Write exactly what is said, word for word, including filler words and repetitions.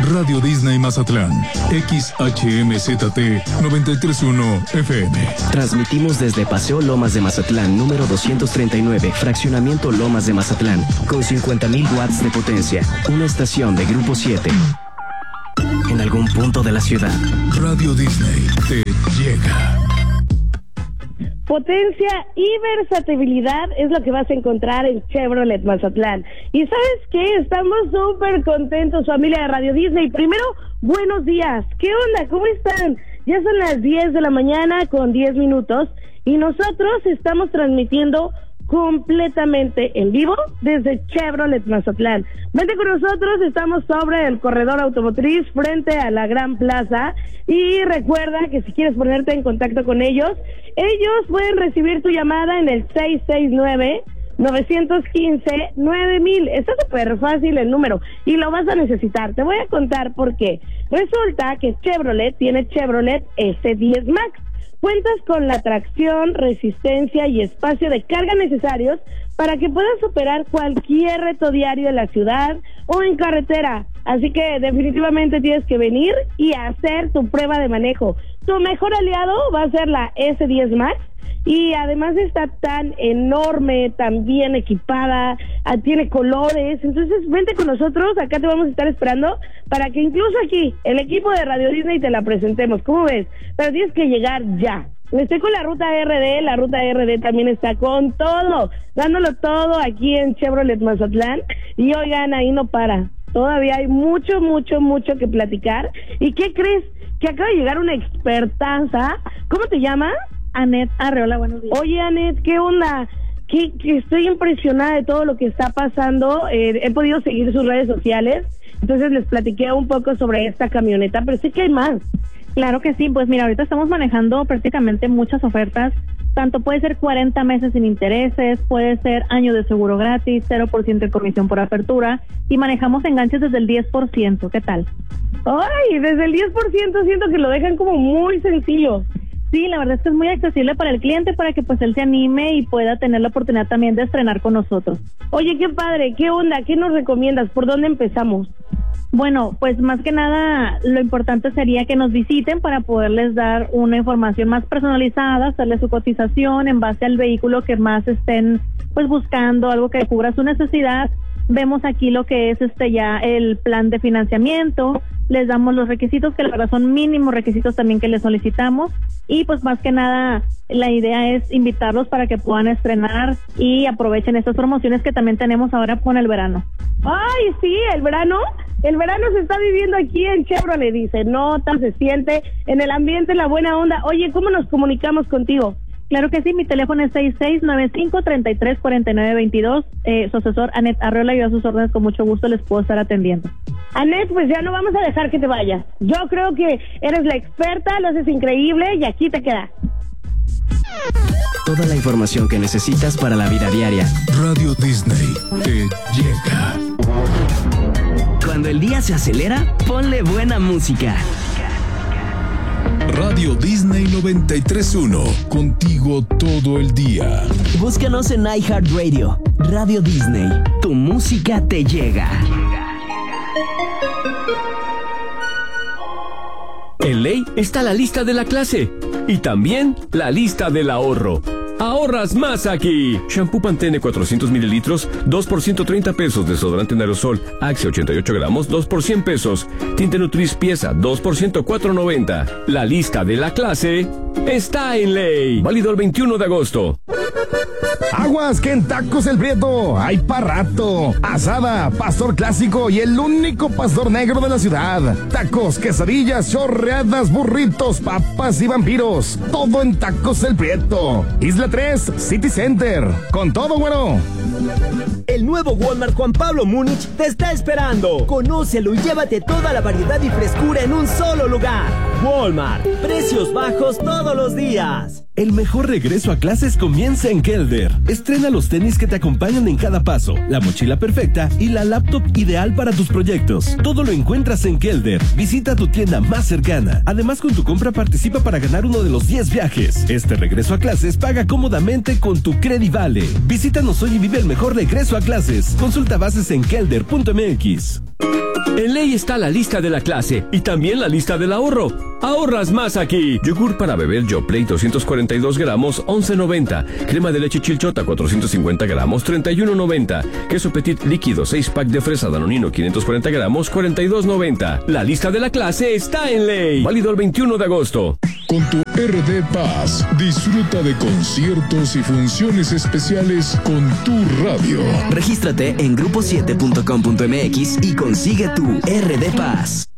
Radio Disney Mazatlán, X H M Z T noventa y tres punto uno F M. Transmitimos desde Paseo Lomas de Mazatlán, número doscientos treinta y nueve, Fraccionamiento Lomas de Mazatlán, con cincuenta mil watts de potencia. Una estación de Grupo siete. En algún punto de la ciudad, Radio Disney te llega. Potencia y versatilidad es lo que vas a encontrar en Chevrolet Mazatlán. Y ¿sabes qué? Estamos súper contentos, familia de Radio Disney. Primero, buenos días. ¿Qué onda? ¿Cómo están? Ya son las diez de la mañana con diez minutos y nosotros estamos transmitiendo completamente en vivo desde Chevrolet Mazatlán. Vente con nosotros, estamos sobre el corredor automotriz frente a la Gran Plaza y recuerda que si quieres ponerte en contacto con ellos, ellos pueden recibir tu llamada en el seis seis nueve, nueve uno cinco, nueve mil. Está súper fácil el número y lo vas a necesitar. Te voy a contar por qué. Resulta que Chevrolet tiene Chevrolet S diez Max. Cuentas con la tracción, resistencia y espacio de carga necesarios para que puedas superar cualquier reto diario en la ciudad o en carretera. Así que definitivamente tienes que venir y hacer tu prueba de manejo. Tu mejor aliado va a ser la S diez Max y además está tan enorme, tan bien equipada, tiene colores. Entonces vente con nosotros, acá te vamos a estar esperando para que incluso aquí el equipo de Radio Disney te la presentemos. ¿Cómo ves? Pero tienes que llegar ya. Estoy con la ruta R D, la ruta R D también está con todo, dándolo todo aquí en Chevrolet Mazatlán. Y oigan, ahí no para. Todavía hay mucho, mucho, mucho que platicar. ¿Y qué crees? Que acaba de llegar una expertaza. ¿Cómo te llamas? Anet Arreola, buenos días. Oye, Anet, ¿qué onda? Que, que estoy impresionada de todo lo que está pasando. Eh, he podido seguir sus redes sociales, entonces les platiqué un poco sobre esta camioneta, pero sé que hay más. Claro que sí, pues mira, ahorita estamos manejando prácticamente muchas ofertas. Tanto puede ser cuarenta meses sin intereses, puede ser año de seguro gratis, cero por ciento de comisión por apertura y manejamos enganches desde el diez por ciento. ¿Qué tal? Ay, desde el diez por ciento siento que lo dejan como muy sencillo. Sí, la verdad es que es muy accesible para el cliente para que pues él se anime y pueda tener la oportunidad también de estrenar con nosotros. Oye, qué padre, ¿qué onda? ¿Qué nos recomiendas? ¿Por dónde empezamos? Bueno, pues más que nada lo importante sería que nos visiten para poderles dar una información más personalizada, hacerles su cotización en base al vehículo que más estén pues buscando, algo que cubra su necesidad. Vemos aquí lo que es este ya el plan de financiamiento, les damos los requisitos que la verdad son mínimos requisitos también que les solicitamos y pues más que nada la idea es invitarlos para que puedan estrenar y aprovechen estas promociones que también tenemos ahora con el verano. Ay, sí, el verano, el verano se está viviendo aquí en Chevrolet, dice, nota, se siente en el ambiente, la buena onda. Oye, ¿cómo nos comunicamos contigo? Claro que sí, mi teléfono es seis seis nueve cinco, tres tres cuatro nueve dos dos. Eh, su asesor, Anet Arreola, yo a sus órdenes con mucho gusto les puedo estar atendiendo. Anet, pues ya no vamos a dejar que te vayas. Yo creo que eres la experta, lo haces increíble y aquí te queda. Toda la información que necesitas para la vida diaria. Radio Disney te llega. Cuando el día se acelera, ponle buena música. Radio Disney noventa y tres punto uno, contigo todo el día. Búscanos en iHeartRadio. Radio Disney, tu música te llega. En Ley está la lista de la clase y también la lista del ahorro. ¡Ahorras más aquí! Shampoo Pantene cuatrocientos mililitros, dos por ciento treinta pesos. Desodorante en aerosol Axe ochenta y ocho gramos, dos por cien pesos. Tinte Nutris pieza, dos por ciento cuatro noventa. La lista de la clase está en Ley. Válido el veintiuno de agosto. Aguas que en Tacos El Prieto hay pa' rato. Asada, pastor clásico y el único pastor negro de la ciudad. Tacos, quesadillas, chorreadas, burritos, papas y vampiros. Todo en Tacos El Prieto. Isla tres, City Center. Con todo, bueno. El nuevo Walmart Juan Pablo Múnich te está esperando. Conócelo y llévate toda la variedad y frescura en un solo lugar. Walmart, precios bajos todos los días. El mejor regreso a clases comienza en Kelder. Estrena los tenis que te acompañan en cada paso, la mochila perfecta y la laptop ideal para tus proyectos. Todo lo encuentras en Kelder. Visita tu tienda más cercana. Además, con tu compra participa para ganar uno de los diez viajes. Este regreso a clases paga cómodamente con tu Credivale. Visítanos hoy y vive el mejor regreso a clases. Consulta bases en kelder punto m x. En ley está la lista de la clase y también la lista del ahorro. Ahorras más aquí. Yogur para beber Yoplait doscientos cuarenta y dos gramos, once noventa. Crema de leche Chilchota cuatrocientos cincuenta gramos, treinta y uno noventa. Queso Petit líquido seis pack de fresa Danonino quinientos cuarenta gramos, cuarenta y dos noventa. La lista de la clase está en ley. Válido el veintiuno de agosto. Con tu R D Paz, disfruta de conciertos y funciones especiales con tu radio. Regístrate en grupo siete punto com punto m x y consigue tu R D Paz.